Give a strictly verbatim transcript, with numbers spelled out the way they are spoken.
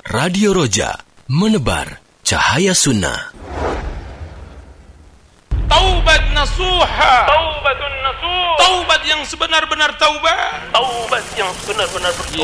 Radio Roja, menebar cahaya sunnah. Taubat nasuha. Taubatun nasuh. Taubat yang sebenar-benar taubat. Taubat yang benar-benar bertobat.